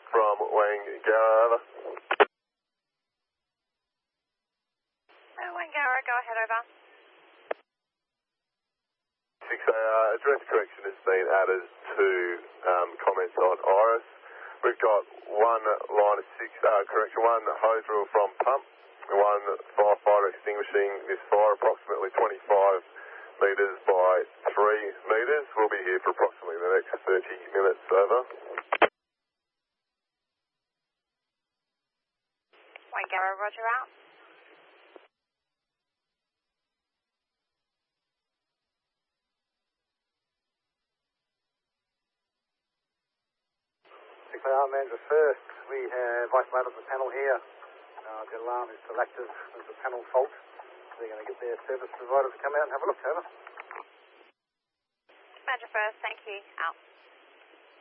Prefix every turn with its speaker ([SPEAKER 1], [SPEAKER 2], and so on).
[SPEAKER 1] from Wangara, over.
[SPEAKER 2] Wangara, go ahead, over.
[SPEAKER 1] 6AR, address correction has been added to comments on Iris. We've got one line of one hose reel from pump, one firefighter extinguishing this fire approximately 25 metres by 3 metres. We'll be here for approximately the next 30 minutes, over.
[SPEAKER 2] Wangara, roger out.
[SPEAKER 3] Manager first, we have isolated the panel here. The alarm is selective as a panel fault. They're going to get their service provider to come out and have a look, over.
[SPEAKER 2] Manager first, thank you, out.